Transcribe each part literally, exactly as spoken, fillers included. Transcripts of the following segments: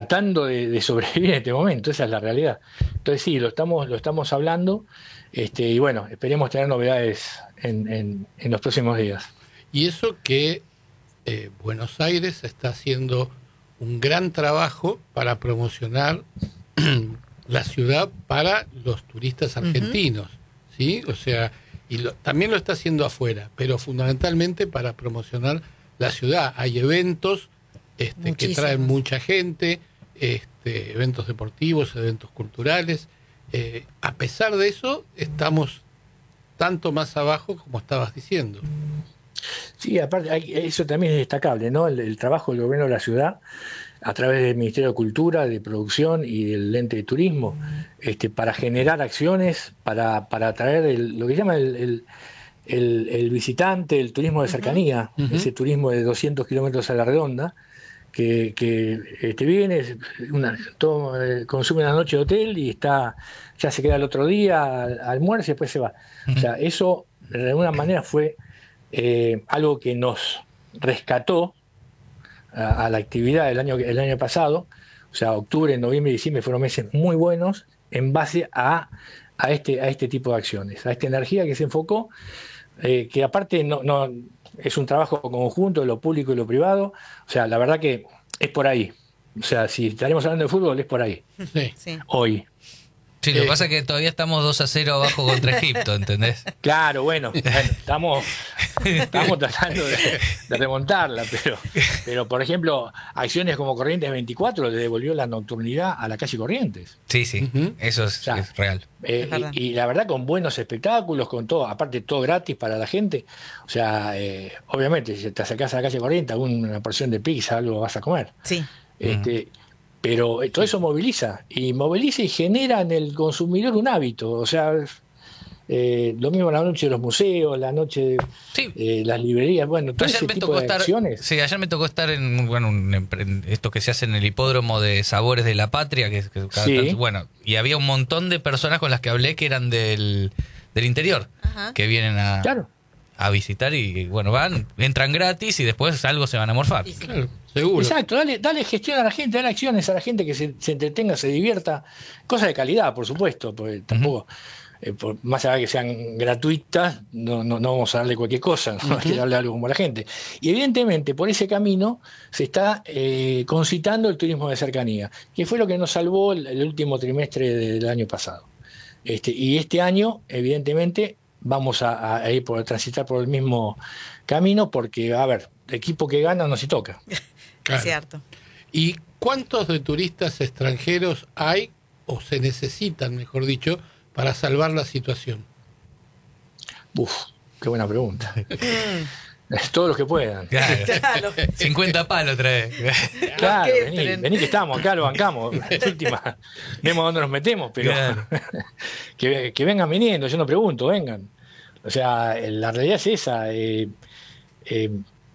tratando de, de sobrevivir en este momento, esa es la realidad. Entonces sí, lo estamos, lo estamos hablando, este, y bueno, esperemos tener novedades en, en, en los próximos días. Y eso que eh, Buenos Aires está haciendo un gran trabajo para promocionar la ciudad para los turistas argentinos, uh-huh. ¿sí? O sea, y lo, también lo está haciendo afuera, pero fundamentalmente para promocionar la ciudad. Hay eventos este, que traen mucha gente, este, eventos deportivos, eventos culturales. Eh, a pesar de eso, estamos tanto más abajo como estabas diciendo. Sí, aparte, hay, eso también es destacable, ¿no? El, el trabajo del gobierno de la ciudad, a través del Ministerio de Cultura, de Producción y del ente de Turismo, este, para generar acciones, para, para atraer el, lo que llama el, el, el, el visitante, el turismo de cercanía, uh-huh. ese turismo de doscientos kilómetros a la redonda, que, que este, viene, una, todo, eh, consume una noche de hotel y está ya se queda el otro día, almuerza y después se va. Uh-huh. O sea, eso de alguna manera fue eh, algo que nos rescató a, a la actividad del año, el año pasado. O sea, octubre, noviembre y diciembre fueron meses muy buenos en base a, a, este, a este tipo de acciones, a esta energía que se enfocó, eh, que aparte no, no es un trabajo conjunto de lo público y lo privado. O sea, la verdad que es por ahí. O sea, si estaremos hablando de fútbol, es por ahí. Sí. Sí. Hoy. Sí, lo que eh, pasa es que todavía estamos dos a cero abajo contra Egipto, ¿entendés? Claro, bueno, bueno estamos, estamos tratando de, de remontarla, pero, pero por ejemplo, acciones como Corrientes veinticuatro le devolvió la nocturnidad a la calle Corrientes. Sí, sí, uh-huh. eso es, o sea, es real. Eh, es y, y la verdad con buenos espectáculos, con todo, aparte todo gratis para la gente. O sea, eh, obviamente, si te acercás a la calle Corrientes, una porción de pizza, algo vas a comer. Sí. Este, uh-huh. Pero todo eso moviliza, y moviliza y genera en el consumidor un hábito. O sea, eh, lo mismo la noche de los museos, la noche de sí. eh, las librerías, bueno, todo ayer ese me tipo tocó de estar, acciones. Sí, ayer me tocó estar en, bueno, un, en esto que se hace en el hipódromo de Sabores de la Patria, que, que cada sí. tanto, bueno, y había un montón de personas con las que hablé que eran del, del interior, Ajá. que vienen a... Claro. a visitar y bueno, van, entran gratis y después algo se van a morfar. Sí, sí. Claro, seguro. Exacto, dale, dale gestión a la gente, dale acciones a la gente que se, se entretenga, se divierta, cosas de calidad, por supuesto, porque tampoco, uh-huh. eh, por, más allá de que sean gratuitas, no, no, no vamos a darle cualquier cosa, no uh-huh. hay que darle algo como a la gente. Y evidentemente por ese camino se está eh, concitando el turismo de cercanía, que fue lo que nos salvó el, el último trimestre del año pasado. Este, y este año, evidentemente, vamos a, a ir por transitar por el mismo camino, porque, a ver, el equipo que gana no se toca. Claro. Es cierto. ¿Y cuántos de turistas extranjeros hay, o se necesitan, mejor dicho, para salvar la situación? Uf, qué buena pregunta. Todos los que puedan. Claro. Claro. cincuenta palos trae. Claro, vení, vení que estamos, acá lo bancamos. La última, vemos dónde nos metemos, pero claro. que, que vengan viniendo, yo no pregunto, vengan. O sea, la realidad es esa. Eh, eh,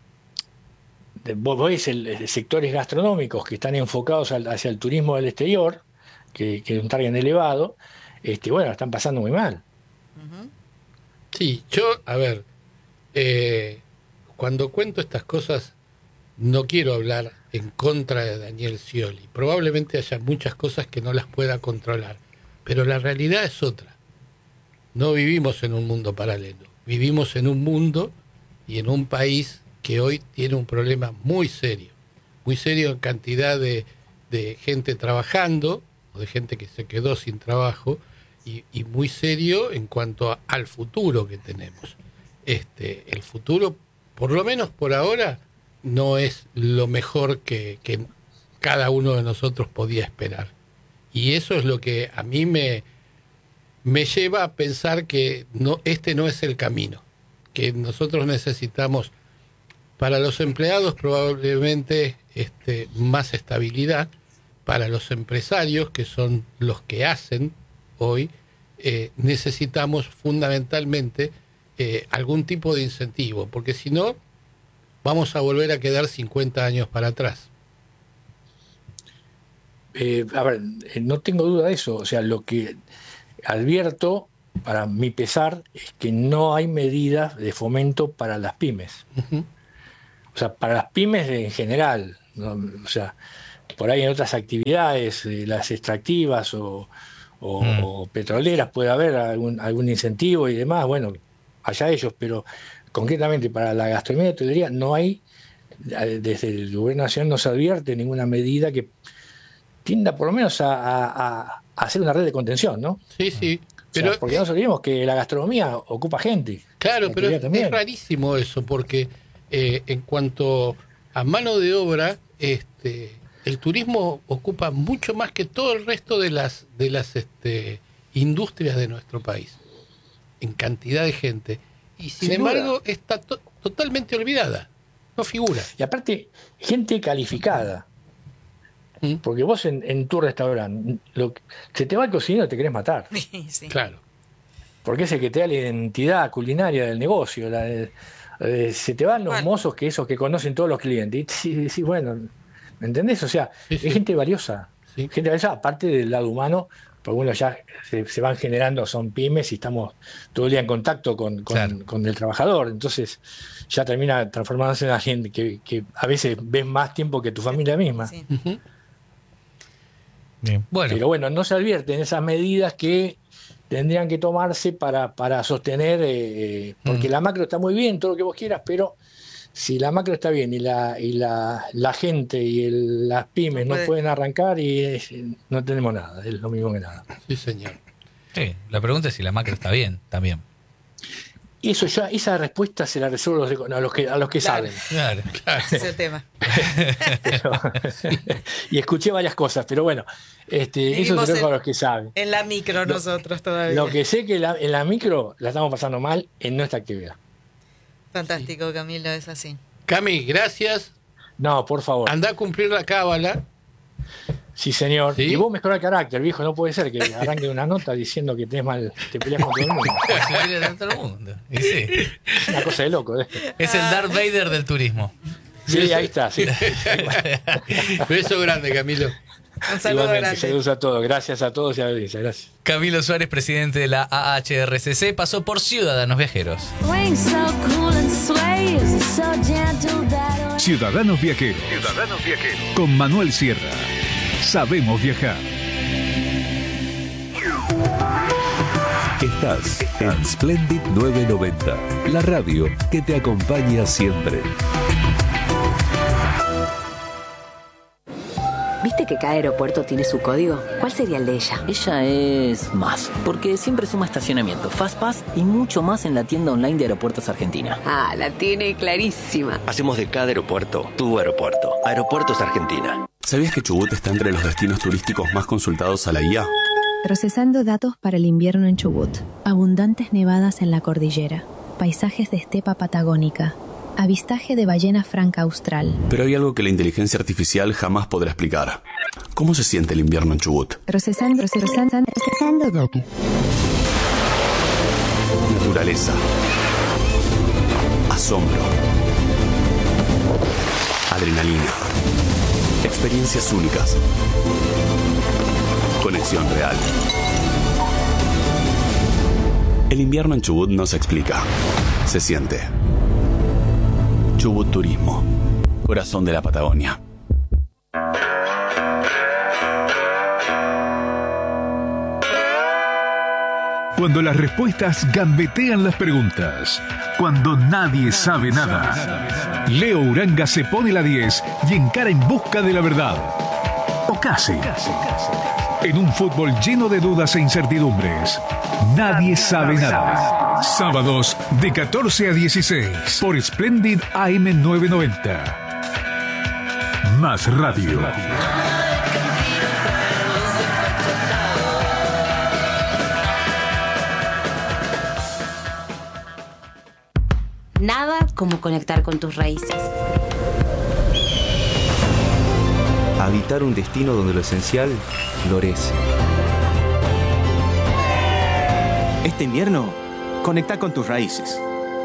vos veis el, el sectores gastronómicos que están enfocados al, hacia el turismo del exterior, que, que es un target elevado, este, bueno, están pasando muy mal. Uh-huh. Sí, yo, a ver, eh, cuando cuento estas cosas, no quiero hablar en contra de Daniel Scioli. Probablemente haya muchas cosas que no las pueda controlar, pero la realidad es otra. No vivimos en un mundo paralelo, vivimos en un mundo y en un país que hoy tiene un problema muy serio, muy serio en cantidad de, de gente trabajando, o de gente que se quedó sin trabajo, y, y muy serio en cuanto a, al futuro que tenemos. Este, el futuro, por lo menos por ahora, no es lo mejor que, que cada uno de nosotros podía esperar. Y eso es lo que a mí me, me lleva a pensar que no, este no es el camino, que nosotros necesitamos, para los empleados probablemente este, más estabilidad, para los empresarios, que son los que hacen hoy, eh, necesitamos fundamentalmente eh, algún tipo de incentivo, porque si no, vamos a volver a quedar cincuenta años para atrás. Eh, a ver, no tengo duda de eso. O sea, lo que advierto, para mi pesar, es que no hay medidas de fomento para las pymes. Uh-huh. O sea, para las pymes en general, ¿no? O sea, por ahí en otras actividades, eh, las extractivas o, o, Mm. o petroleras, puede haber algún, algún incentivo y demás, bueno, allá ellos, pero concretamente para la gastronomía y hotelería no hay, eh, desde el gobierno nacional no se advierte ninguna medida que tienda por lo menos a, a- a hacer una red de contención, ¿no? Sí, sí. O sea, Pero, porque no nos olvidemos que la gastronomía ocupa gente. claro, la pero actividad es, también. es rarísimo eso, porque eh, en cuanto a mano de obra, este, el turismo ocupa mucho más que todo el resto de las, de las este, industrias de nuestro país, en cantidad de gente. Y sin, Sin embargo, duda. está to- totalmente olvidada, no figura. Y aparte, gente calificada. ¿Mm? Porque vos en, en tu restaurante, lo, que- se te va el cocinero y te querés matar. Sí. Claro. Porque es el que te da la identidad culinaria del negocio. La de- eh, se te van los Bueno. mozos, que esos que conocen todos los clientes. Y sí, sí, bueno, ¿me entendés? O sea, Sí, sí. es gente valiosa. Sí. Gente valiosa, aparte del lado humano, porque bueno, ya se, se van generando, son pymes y estamos todo el día en contacto con, con, Claro. con el trabajador. Entonces ya termina transformándose en alguien que, que a veces ves más tiempo que tu familia misma. Sí. Ujú. Bien. Bueno, Pero bueno, no se advierten esas medidas que tendrían que tomarse para, para sostener, eh, porque Mm. la macro está muy bien, todo lo que vos quieras, pero si la macro está bien y la, y la, la gente y el- las pymes No no, puede. pueden arrancar, y eh, no tenemos nada, es lo mismo que nada. Sí, señor. sí, la pregunta es si la macro está bien también. Y eso ya, esa respuesta se la resuelvo los, a los que, a los que Claro. saben. Claro. Ese es el tema. Pero- y escuché varias cosas, pero bueno, este, eso Vivimos se lo dejo en- a los que saben. En la micro nosotros todavía. Lo que sé que la- en la micro la estamos pasando mal en nuestra actividad. Fantástico, Camilo, es así. Cami, gracias. No, por favor. Anda a cumplir la cábala. Sí, señor. ¿Sí? Y vos mejorá el carácter, viejo. No puede ser que arranque una nota diciendo que tenés mal, te peleas con todo el mundo. Se quiere de todo el mundo. Y sí. Una cosa de loco. ¿eh? Es el Darth Vader del turismo. Sí, ahí está. Sí. Beso grande, Camilo. Un saludo Igualmente, grande. saludos a todos. Gracias a todos y a la audiencia. Gracias. Camilo Suárez, presidente de la A H R C C, pasó por Ciudadanos Viajeros. Swing so cool and sway, so gentle that Ciudadanos Viajeros. Ciudadanos Viajeros. Con Manuel Sierra. Sabemos viajar. Estás en Splendid nueve noventa, la radio que te acompaña siempre. ¿Viste que cada aeropuerto tiene su código? ¿Cuál sería el de ella? Ella es más, porque siempre suma estacionamiento, Fastpass y mucho más en la tienda online de Aeropuertos Argentina. Ah, la tiene clarísima. Hacemos de cada aeropuerto tu aeropuerto. Aeropuertos Argentina. ¿Sabías que Chubut está entre los destinos turísticos más consultados a la I A? Procesando datos para el invierno en Chubut. Abundantes nevadas en la cordillera. Paisajes de estepa patagónica. Avistaje de ballena franca austral. Pero hay algo que la inteligencia artificial jamás podrá explicar. ¿Cómo se siente el invierno en Chubut? Procesando, procesando, procesando datos. Naturaleza. Asombro. Adrenalina. Experiencias únicas. Conexión real. El invierno en Chubut no se explica. Se siente. Chubut Turismo. Corazón de la Patagonia. Cuando las respuestas gambetean las preguntas. Cuando nadie sabe nada. Leo Uranga se pone la diez y encara en busca de la verdad. O casi. En un fútbol lleno de dudas e incertidumbres. Nadie sabe nada. Sábados de catorce a dieciséis por Splendid A M novecientos noventa. Más radio. Nada como conectar con tus raíces. Habitar un destino donde lo esencial florece. Este invierno, conecta con tus raíces.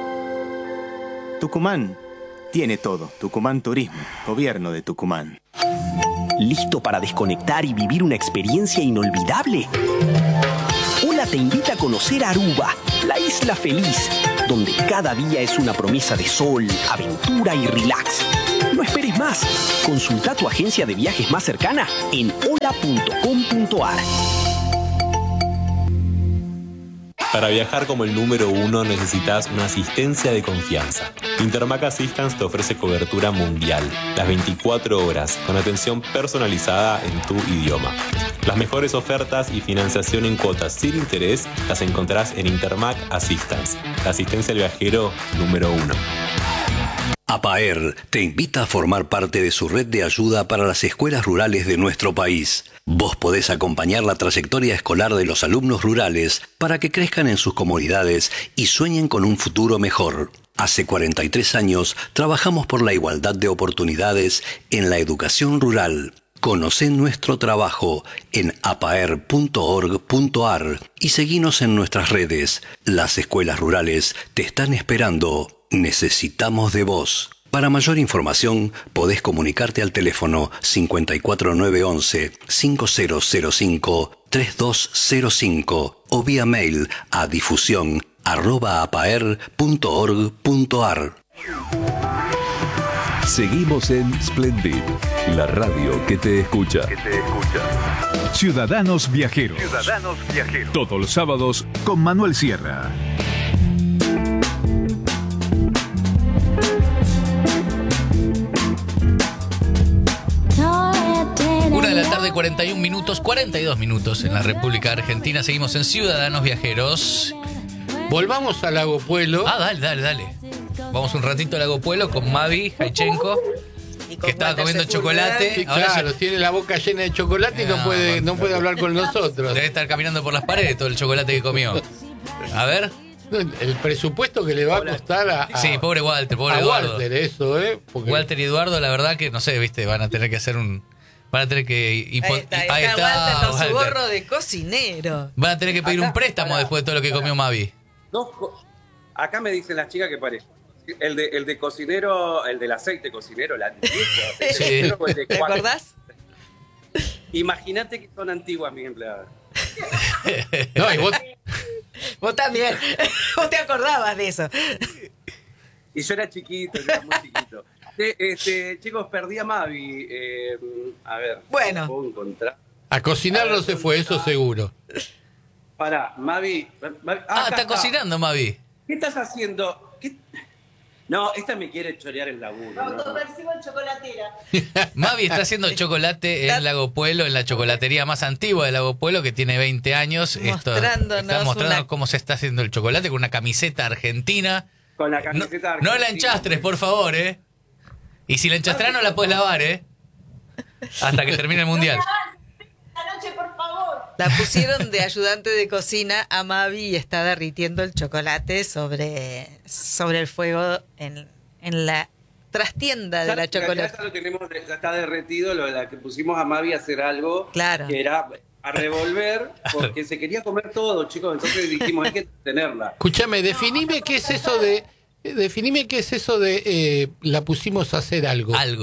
Tucumán tiene todo. Tucumán Turismo, Gobierno de Tucumán. ¿Listo para desconectar y vivir una experiencia inolvidable? Ola te invita a conocer Aruba, la isla feliz, donde cada día es una promesa de sol, aventura y relax. No esperes más. Consulta tu agencia de viajes más cercana en hola punto com punto ar. Para viajar como el número uno necesitas una asistencia de confianza. Intermac Assistance te ofrece cobertura mundial, las veinticuatro horas, con atención personalizada en tu idioma. Las mejores ofertas y financiación en cuotas sin interés las encontrarás en Intermac Assistance, la asistencia al viajero número uno. APAER te invita a formar parte de su red de ayuda para las escuelas rurales de nuestro país. Vos podés acompañar la trayectoria escolar de los alumnos rurales para que crezcan en sus comunidades y sueñen con un futuro mejor. Hace cuarenta y tres años trabajamos por la igualdad de oportunidades en la educación rural. Conocé nuestro trabajo en apaer punto org punto ar y seguinos en nuestras redes. Las escuelas rurales te están esperando. Necesitamos de vos. Para mayor información, podés comunicarte al teléfono cincuenta y cuatro nueve once cinco cero cero cinco tres dos cero cinco o vía mail a difusión arroba apaer punto org punto ar. Seguimos en Splendid, la radio que te escucha. Que te escucha. Ciudadanos Viajeros. Ciudadanos Viajeros. Todos los sábados con Manuel Sierra. Una de la tarde, cuarenta y un minutos, cuarenta y dos minutos en la República Argentina. Seguimos en Ciudadanos Viajeros. Volvamos al Lago Puelo. Ah, dale, dale, dale. Vamos un ratito al Lago Puelo con Mavi Jaichenko, que estaba comiendo chocolate. Sí, Ahora claro, se... tiene la boca llena de chocolate y no, no puede, no puede hablar con nosotros. Debe estar caminando por las paredes todo el chocolate que comió. A ver. El presupuesto que le va a costar a... a sí, pobre Walter, pobre a Eduardo. Walter, eso, ¿eh? Porque... Walter y Eduardo, la verdad que, no sé, viste, van a tener que hacer un... Van a tener que... Hipo... Ahí está, ahí ahí está, está Walter con su gorro de cocinero. Van a tener que pedir acá, un préstamo para, después de todo lo que comió Mavi. Dos, acá me dicen las chicas que parece. El de, el de cocinero, el del aceite cocinero, la sí. ¿Te acordás? Imagínate que son antiguas mis empleadas. No, y vos... Vos también. Vos te acordabas de eso. Y yo era chiquito, yo era muy chiquito. Este, este, chicos, perdí a Mavi. Eh, a ver. Bueno. ¿Puedo encontrar? A cocinar a no se fue, eso seguro. Pará, Mavi. Mavi ah, está, está cocinando, Mavi. ¿Qué estás haciendo? ¿Qué? No, esta me quiere chorear el laburo. Me autopercibo en chocolatera. Mavi está haciendo chocolate en Lago Puelo, en la chocolatería más antigua de Lago Puelo, que tiene veinte años. Mostrándonos Esto, está mostrando una... cómo se está haciendo el chocolate con una camiseta argentina. Con la camiseta no, argentina. No la enchastres, por favor, ¿eh? Y si la enchastrás no la puedes lavar, ¿eh? Hasta que termine el mundial. La noche, por favor. La pusieron de ayudante de cocina a Mavi y está derritiendo el chocolate sobre, sobre el fuego en, en la trastienda de ya, la chocolate. Ya, lo tenemos, ya está derretido, lo de la que pusimos a Mavi a hacer algo, claro. Que era a revolver, porque se quería comer todo, chicos, entonces dijimos, hay que tenerla. Escúchame, definime qué es eso de... Definime qué es eso de eh, la pusimos a hacer algo. Algo.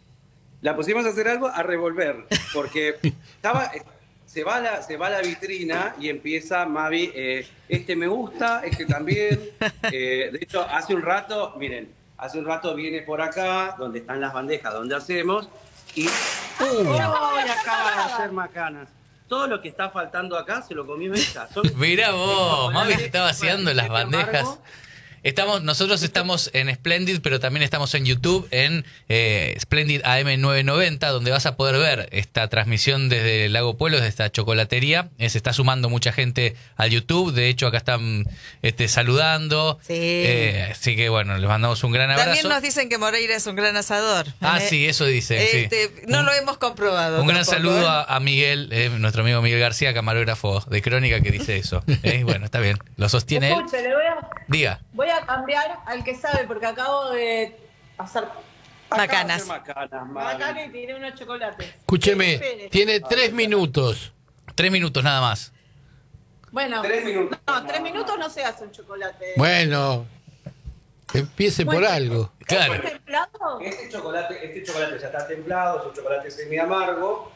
La pusimos a hacer algo, a revolver, porque estaba... Se va, la, se va a la vitrina y empieza Mavi, eh, este me gusta, este también. Eh, de hecho, hace un rato, miren, hace un rato viene por acá, donde están las bandejas, donde hacemos, y ¡uy! Acaba de hacer macanas. Todo lo que está faltando acá se lo comió ella. Son, Mirá vos, Mavi se está vaciando las bandejas. Estamos, nosotros estamos en Splendid, pero también estamos en YouTube, en eh, Splendid A M novecientos noventa, donde vas a poder ver esta transmisión desde el Lago Puelo, desde esta chocolatería. Eh, se está sumando mucha gente al YouTube. De hecho, acá están este, saludando. Sí. Eh, así que, bueno, les mandamos un gran abrazo. También nos dicen que Moreira es un gran asador. Ah, eh, sí, eso dicen. Este, sí. No un, lo hemos comprobado. Un gran tampoco, saludo ¿eh? a, a Miguel, eh, nuestro amigo Miguel García, camarógrafo de Crónica, que dice eso. Eh, bueno, está bien. Lo sostiene él. Escuche, le voy a... Diga. Voy a cambiar al que sabe, porque acabo de hacer macanas. Macanas, macanas y tiré unos chocolates. Escúcheme, tiene tres minutos. Tres minutos nada más. Bueno, tres minutos. No, tres minutos no se hace un chocolate. Bueno, empiece bueno, por algo. Claro. ¿Este templado? Este chocolate, este chocolate ya está templado, es un chocolate semi amargo.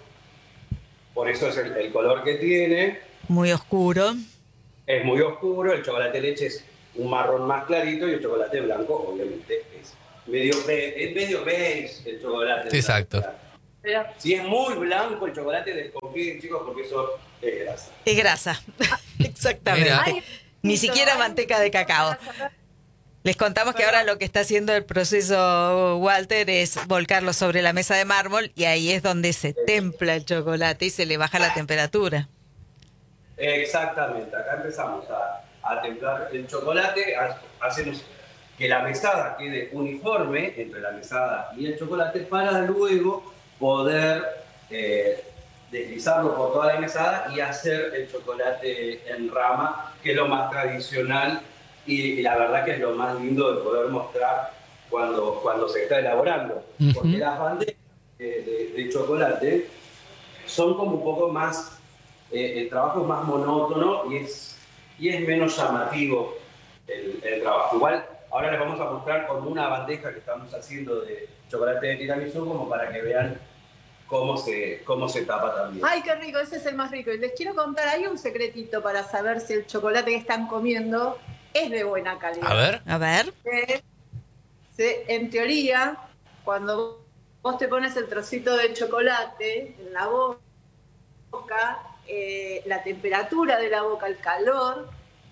Por eso es el, el color que tiene. Muy oscuro. Es muy oscuro, el chocolate leche es un marrón más clarito y el chocolate blanco obviamente es medio be- es medio beige el chocolate. Exacto. Pero, Si es muy blanco el chocolate, desconfíen, chicos, porque eso es grasa. Es grasa. Exactamente. Mira. Ay, Ni listo, siquiera ay, manteca de cacao. para saber- Les contamos que ahora lo que está haciendo el proceso Walter es volcarlo sobre la mesa de mármol y ahí es donde se templa el chocolate y se le baja la temperatura. Exactamente, acá empezamos a, a templar el chocolate, ha- hacemos que la mesada quede uniforme entre la mesada y el chocolate para luego poder eh, deslizarlo por toda la mesada y hacer el chocolate en rama, que es lo más tradicional y, y la verdad que es lo más lindo de poder mostrar cuando, cuando se está elaborando. Ujú. Porque las bandejas de, de- de chocolate son como un poco más, eh, el trabajo es más monótono y es, y es menos llamativo el, el trabajo. Igual, ahora les vamos a mostrar con una bandeja que estamos haciendo de chocolate de tiramisú como para que vean cómo se, cómo se tapa también. Ay, qué rico, ese es el más rico. Y les quiero contar, hay un secretito para saber si el chocolate que están comiendo es de buena calidad. A ver. A ver. Eh, se- en teoría, cuando vos te pones el trocito de chocolate en la boca, eh, la temperatura de la boca, el calor,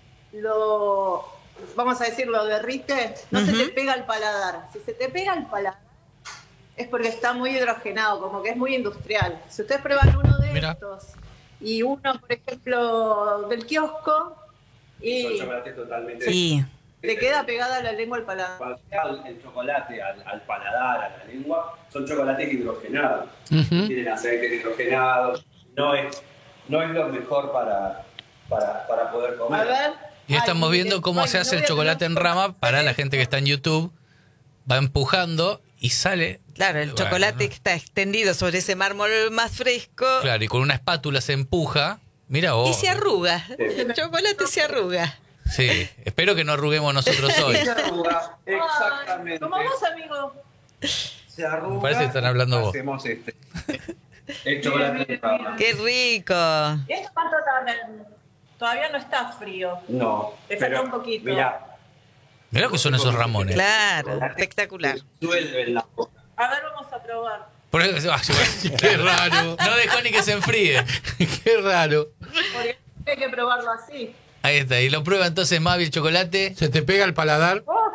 lo, vamos a decir, lo derrite, no se te pega al paladar. Si se te pega al paladar, es porque está muy hidrogenado, como que es muy industrial. Si ustedes prueban uno de Mira. estos y uno, por ejemplo, del kiosco, Son y chocolates totalmente... Sí. te queda pegada la lengua al paladar. Cuando llega el, el chocolate al, al paladar, a la lengua, son chocolates hidrogenados. Ujú. Tienen aceite hidrogenado. No es, no es lo mejor para, para, para poder comer. A ver. Y estamos Ay, viendo cómo ay, se no hace el voy a chocolate en tener- rama para la gente que está en YouTube. Va empujando y sale. Claro, el Bueno, chocolate que está extendido sobre ese mármol más fresco Claro, y con una espátula se empuja. Mira vos. y se arruga. El chocolate se arruga. Sí, espero que no arruguemos nosotros hoy. Se arruga, exactamente. Como vos, amigo. Se arruga. Me parece que están hablando vos. Hacemos este. El chocolate en rama. ¡Qué rico! ¿Y esto cuánto tarda? Todavía no está frío. No. Le falta pero, un poquito. Mirá, Mirá que son esos Ramones. Claro, espectacular. suelve en la boca. A ver, vamos a probar. Por eso- ah, bueno, Qué raro. no dejó ni que se enfríe. Qué raro. Porque hay que probarlo así. Ahí está, y lo prueba entonces Mavi el chocolate. ¿Se te pega el paladar? Oh.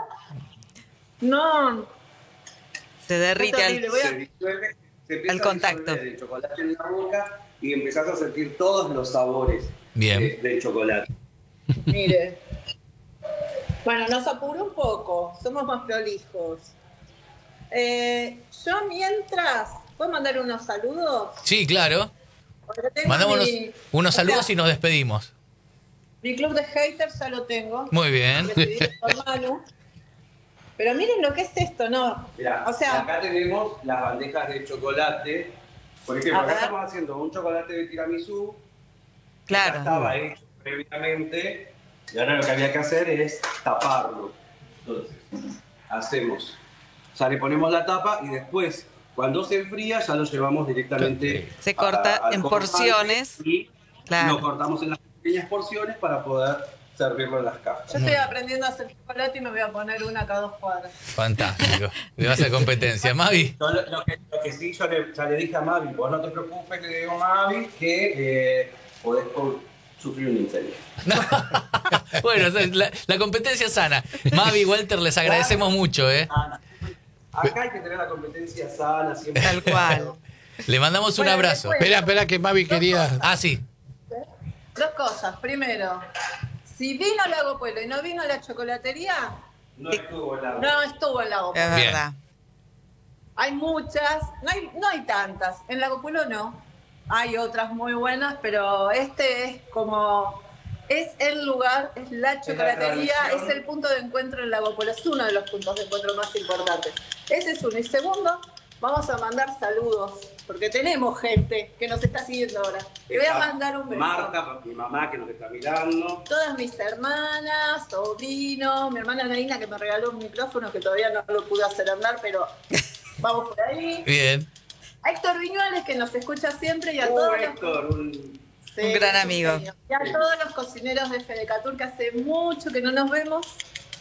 No. Se derrite Es al... terrible, voy a- Se disuelve, se empieza al a contacto. disolver el chocolate en la boca y empezás a sentir todos los sabores Bien. de- del chocolate. Mire. Bueno, nos apuró un poco. Somos más prolijos. Eh, yo mientras... ¿Puedo mandar unos saludos? Sí, claro. Porque tengo Mandámonos mi- unos o sea, saludos y nos despedimos. Mi club de haters ya lo tengo. Muy bien. Presidido por Manu. Pero miren lo que es esto, ¿no? Mirá, O sea- acá tenemos las bandejas de chocolate. Por ejemplo, A acá ver. estamos haciendo un chocolate de tiramisú. Ya Claro. estaba hecho previamente. Y ahora lo que había que hacer es taparlo. Entonces, hacemos. O sea, le ponemos la tapa y después, cuando se enfría, ya lo llevamos directamente. Se corta a- al en colmate porciones. Y Claro. lo cortamos en las pequeñas porciones para poder servirlo en las cajas. Yo estoy aprendiendo a hacer chocolate y me voy a poner una cada dos cuadras. Fantástico. Le vas a competencia. Mavi. Yo lo, lo que, lo que sí, yo le, ya le dije a Mavi, vos no te preocupes, le digo a Mavi que eh, podés co- sufrir un incendio. Bueno, la, la competencia sana. Mavi y Walter, les agradecemos mucho, ¿eh? Acá hay que tener la competencia sana siempre. Tal cual. Le mandamos un Bueno, abrazo. después- Espera, espera, que Mavi quería. Ah, sí. Dos cosas. Primero, si vino Lago Pueblo y no vino la chocolatería, No estuvo la... no estuvo en Lago Es Pueblo. Bien. verdad. Hay muchas, no hay, no hay tantas. En Lago Pueblo no. Hay otras muy buenas, pero este es como... Es el lugar, es la chocolatería, tradición. es el punto de encuentro en Lago Pueblo. Es uno de los puntos de encuentro más importantes. Ese es uno. Y segundo, vamos a mandar saludos, porque tenemos gente que nos está siguiendo ahora. Le voy a Está mandar un beso. Marta, mi mamá que nos está mirando. Todas mis hermanas, sobrinos, mi hermana Naina que me regaló un micrófono que todavía no lo pude hacer andar, pero vamos por ahí. Bien. A Héctor Viñuales que nos escucha siempre y a Uh, todos Héctor, un... los, Un gran amigo. Y a todos los cocineros de Fedecatur que hace mucho que no nos vemos.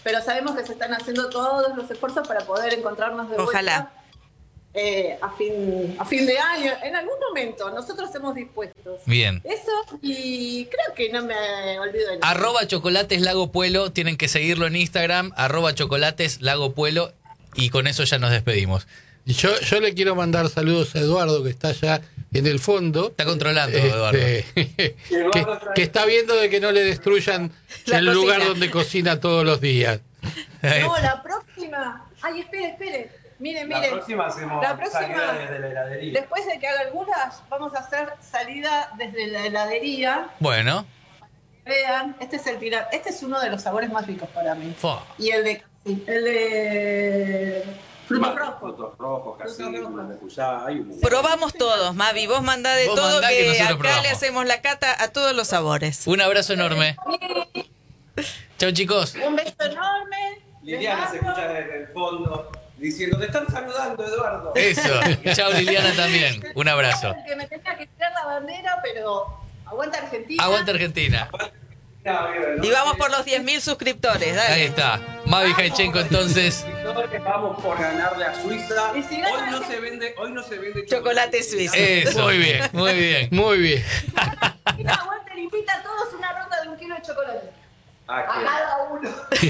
pero sabemos que se están haciendo todos los esfuerzos para poder encontrarnos de Ojalá. vuelta eh, a, fin, a fin de año. En algún momento, nosotros estamos dispuestos. Bien. Eso, y creo que no me olvido de nada. Arroba Chocolates Lago Puelo, tienen que seguirlo en Instagram, arroba Chocolates Lago Puelo, y con eso ya nos despedimos. Yo, yo le quiero mandar saludos a Eduardo, que está allá en el fondo. Está controlando, Eduardo. Este, que, que está viendo de que no le destruyan La el cocina. lugar donde cocina todos los días. No, la próxima. Ay, espere, espere. Miren, La miren. próxima hacemos La próxima, salida desde la heladería. después de que haga algunas, vamos a hacer salida desde la heladería. Bueno. Vean, este es el tira- este es uno de los sabores más ricos para mí. Fua. Y el de sí, el de frutos rojos. Frutos rojos, casino, maracuyá, hay un... Probamos todos, Mavi. Vos mandá de Vos todo, mandá que que, nosotros acá probamos. le hacemos la cata a todos los sabores. Un abrazo enorme. Chao, chicos. Un beso enorme. Liliana se escucha desde el fondo diciendo, te están saludando, Eduardo. Eso. Chao, Liliana, también. Un abrazo. Que me tenía que tirar la bandera, pero aguanta Argentina. Aguanta Argentina. Y vamos por los diez mil suscriptores, dale. Ahí está. Mavi Jaichenko, entonces. Vamos por ganarle a Suiza. Y si Hoy gana- no se vende, hoy no se vende Chocolate suizo. Eso. Muy bien, muy bien. Muy bien. Y no, aguanta, le invita a todos una ronda de un kilo de chocolate. Ah, A qué- cada uno.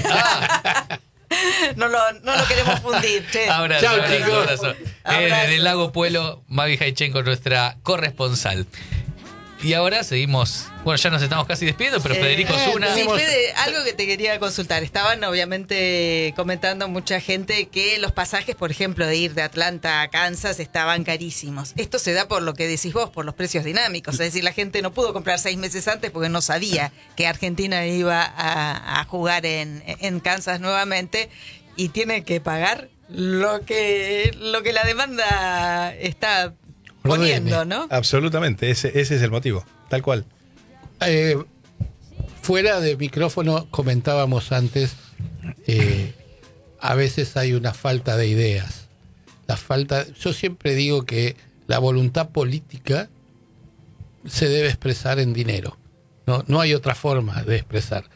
No lo, no lo queremos fundir, che. Abrazo, Chao, abrazo, chicos. abrazo. Eh, desde el Lago Puelo, Mavi Jaichenko, nuestra corresponsal. Y ahora seguimos. Bueno, ya nos estamos casi despidiendo, pero Eh, Federico Zuna. Sí, Fede, algo que te quería consultar. Estaban obviamente comentando mucha gente que los pasajes, por ejemplo, de ir de Atlanta a Kansas estaban carísimos. Esto se da por lo que decís vos, por los precios dinámicos. Es decir, la gente no pudo comprar seis meses antes porque no sabía que Argentina iba a, a jugar en, en Kansas nuevamente y tiene que pagar lo que, lo que la demanda está poniendo, ¿no? Absolutamente, ese, ese es el motivo, tal cual. Eh, fuera de micrófono comentábamos antes, eh, a veces hay una falta de ideas. La falta, yo siempre digo que la voluntad política se debe expresar en dinero. No, no hay otra forma de expresar.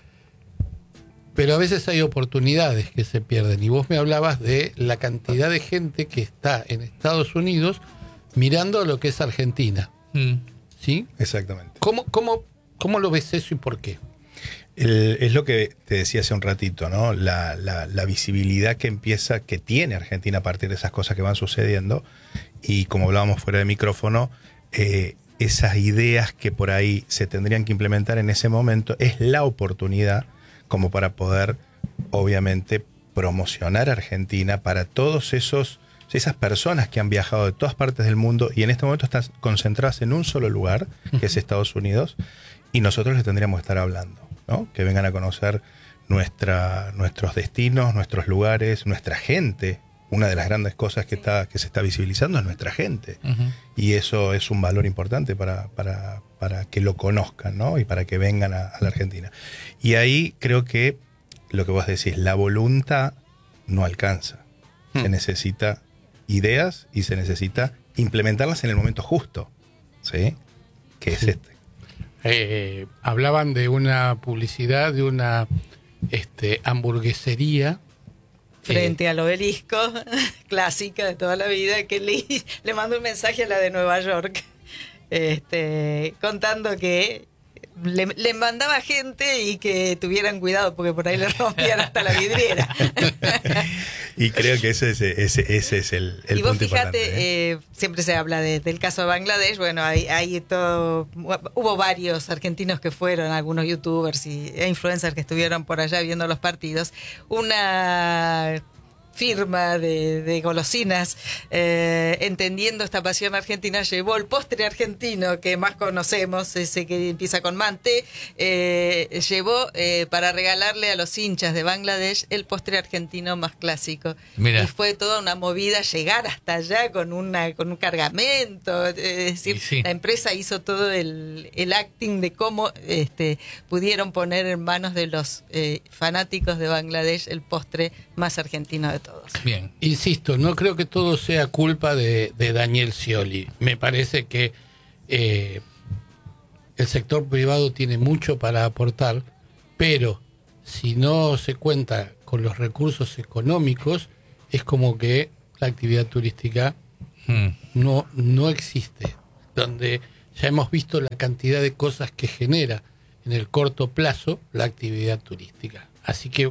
Pero a veces hay oportunidades que se pierden. Y vos me hablabas de la cantidad de gente que está en Estados Unidos mirando lo que es Argentina. Mm. ¿Sí? Exactamente. ¿Cómo, cómo, cómo lo ves eso y por qué? El- es lo que te decía hace un ratito, ¿no? La, la, la visibilidad que empieza, que tiene Argentina a partir de esas cosas que van sucediendo. Y como hablábamos fuera de micrófono, eh, esas ideas que por ahí se tendrían que implementar en ese momento, es la oportunidad como para poder, obviamente, promocionar a Argentina para todos esos esas personas que han viajado de todas partes del mundo y en este momento están concentradas en un solo lugar, que es Estados Unidos, y nosotros les tendríamos que estar hablando, ¿no? Que vengan a conocer nuestra, nuestros destinos, nuestros lugares, nuestra gente. Una de las grandes cosas que, está, que se está visibilizando es nuestra gente. Ujú. Y eso es un valor importante para, para, para que lo conozcan, ¿no? Y para que vengan a, a la Argentina. Y ahí creo que lo que vos decís, la voluntad no alcanza. Se necesita ideas y se necesita implementarlas en el momento justo, ¿sí? Que es este. Eh, hablaban de una publicidad de una este, hamburguesería Frente al obelisco, clásica de toda la vida, que le, le mandó un mensaje a la de Nueva York, este, contando que le, le mandaba gente y que tuvieran cuidado porque por ahí le rompían hasta la vidriera. Y creo que ese es, ese, ese es el, el Y vos punto fíjate, importante, ¿eh? eh, siempre se habla de- del caso de Bangladesh, bueno, hay, hay todo, hubo varios argentinos que fueron, algunos youtubers y, e influencers que estuvieron por allá viendo los partidos. Una firma de, de golosinas, eh, entendiendo esta pasión argentina, llevó el postre argentino que más conocemos, ese que empieza con mante, eh, llevó eh, para regalarle a los hinchas de Bangladesh el postre argentino más clásico. Mira. Y fue toda una movida llegar hasta allá con una con un cargamento, es decir, Y sí. la empresa hizo todo el, el acting de cómo este, pudieron poner en manos de los eh, fanáticos de Bangladesh el postre más argentino de todos. Bien. Insisto, no creo que todo sea culpa de, de Daniel Scioli. Me parece que eh, el sector privado tiene mucho para aportar, pero si no se cuenta con los recursos económicos, es como que la actividad turística hmm. no, no existe. Donde ya hemos visto la cantidad de cosas que genera en el corto plazo la actividad turística. Así que,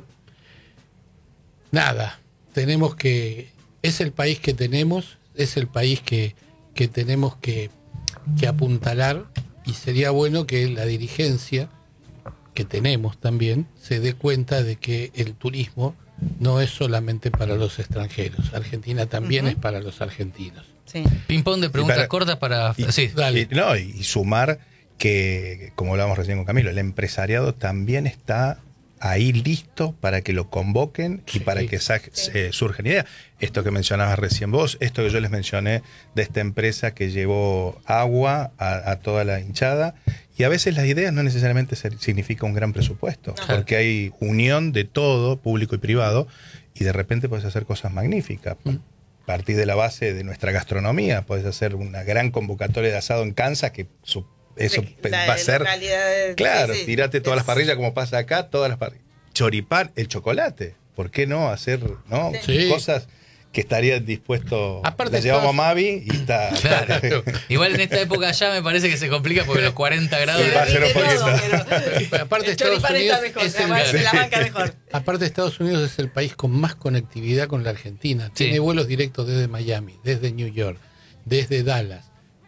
nada, tenemos que... Es el país que tenemos, es el país que, que tenemos que, que apuntalar, y sería bueno que la dirigencia que tenemos también se dé cuenta de que el turismo no es solamente para los extranjeros. Argentina también uh-huh. es para los argentinos. Sí. Ping-pong de preguntas para, cortas para... Y, sí, dale. Y, no, y sumar que, como hablábamos recién con Camilo, el empresariado también está ahí listo para que lo convoquen y sí, para que sa- sí. eh, surjan ideas. Esto que mencionabas recién vos, esto que yo les mencioné de esta empresa que llevó agua a, a toda la hinchada. Y a veces las ideas no necesariamente significa un gran presupuesto, no. porque hay unión de todo, público y privado, y de repente puedes hacer cosas magníficas. Mm. A partir de la base de nuestra gastronomía, puedes hacer una gran convocatoria de asado en Kansas, que su, eso la, va a ser... De, claro, sí, sí, tirate todas es, las parrillas como pasa acá, todas las parrillas. Choripán, el chocolate. ¿Por qué no hacer no sí. cosas que estaría dispuesto? Aparte la llevamos a Mavi y está... Claro. Igual en esta época ya me parece que se complica porque los cuarenta grados... Sí, va a ser un poquito. Pero, aparte Estados Unidos mejor, es el, la banca mejor. Aparte Estados Unidos es el país con más conectividad con la Argentina. Tiene sí. vuelos directos desde Miami, desde New York, desde Dallas,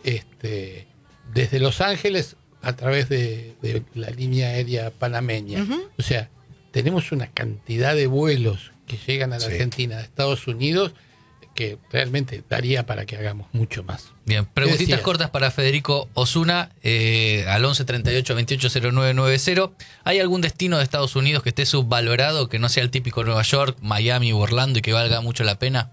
este, desde Los Ángeles a través de, de la línea aérea panameña. Uh-huh. O sea, tenemos una cantidad de vuelos que llegan a la sí. Argentina de Estados Unidos que realmente daría para que hagamos mucho más. Bien, preguntitas cortas para Federico Osuna eh, al once treinta y ocho veintiocho cero nueve noventa. ¿Hay algún destino de Estados Unidos que esté subvalorado, que no sea el típico Nueva York, Miami o Orlando y que valga mucho la pena?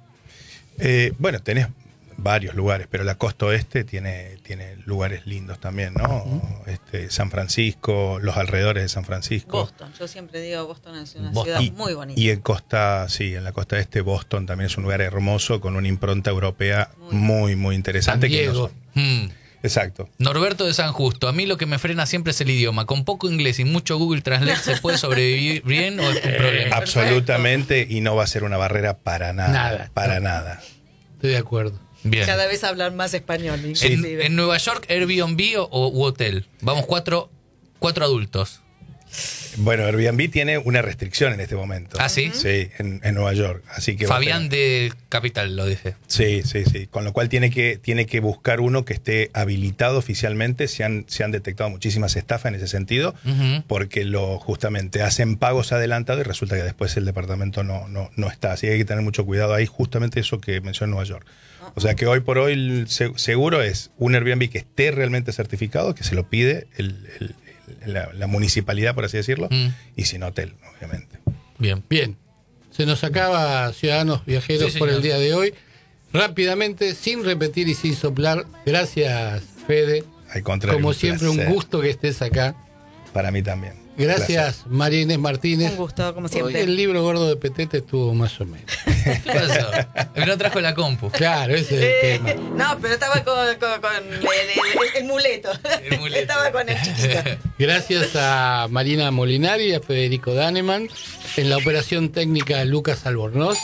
Eh, bueno, tenés varios lugares, pero la costa oeste tiene, tiene lugares lindos también, ¿no? Uh-huh. Este, San Francisco, los alrededores de San Francisco. Boston, yo siempre digo Boston es una Boston. ciudad y, muy bonita. Y en costa, sí, en la costa este, Boston también es un lugar hermoso con una impronta europea muy, muy, muy interesante. San Diego. Que no, hmm. Exacto. Norberto de San Justo, a mí lo que me frena siempre es el idioma. Con poco inglés y mucho Google Translate, ¿se puede sobrevivir bien o es un problema? Eh, absolutamente, y no va a ser una barrera para nada. Nada. Para no. nada. Estoy de acuerdo. Bien. Cada vez hablar más español. En, en Nueva York, Airbnb o u hotel. Vamos cuatro, cuatro adultos. Bueno, Airbnb tiene una restricción en este momento. ¿Ah, sí? Sí, en, en Nueva York. Así que Fabián de Capital lo dice. Sí, sí, sí. Con lo cual tiene que, tiene que buscar uno que esté habilitado oficialmente. Se han, se han detectado muchísimas estafas en ese sentido, uh-huh. porque lo justamente hacen pagos adelantados y resulta que después el departamento no, no, no está. Así que hay que tener mucho cuidado ahí, justamente eso que mencioné en Nueva York. O sea que hoy por hoy seguro es un Airbnb que esté realmente certificado, que se lo pide el, el, la, la municipalidad, por así decirlo, mm. y sin hotel, obviamente. Bien, bien. Se nos acaba Ciudadanos Viajeros sí, por el día de hoy. Rápidamente, sin repetir y sin soplar, gracias, Fede. Al contrario, como un siempre, placer. Un gusto que estés acá. Para mí también. Gracias, placer. María Inés Martínez. Un gusto, como siempre. Hoy el libro gordo de Petete estuvo más o menos. ¿Qué pasó? No trajo la compu. Claro, ese es el eh, tema. No, pero estaba con, con, con el, el, el, muleto. el muleto. Estaba con el chiquito. Gracias a Marina Molinari y a Federico Daneman. En la operación técnica, Lucas Albornoz.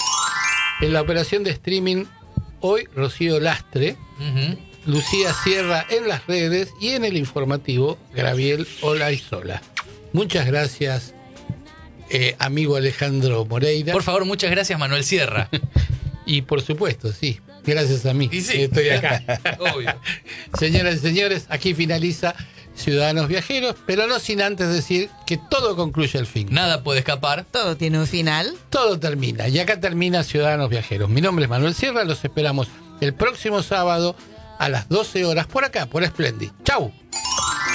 En la operación de streaming, hoy, Rocío Lastre. Uh-huh. Lucía Sierra en las redes. Y en el informativo, Graviel Olaizola. Muchas gracias, eh, amigo Alejandro Moreira. Por favor, muchas gracias, Manuel Sierra. Y por supuesto, sí, gracias a mí. Y sí. Estoy acá. Obvio. Señoras y señores, aquí finaliza Ciudadanos Viajeros, pero no sin antes decir que todo concluye al fin. Nada puede escapar. Todo tiene un final. Todo termina. Y acá termina Ciudadanos Viajeros. Mi nombre es Manuel Sierra, los esperamos el próximo sábado a las doce horas por acá, por Splendid. ¡Chau!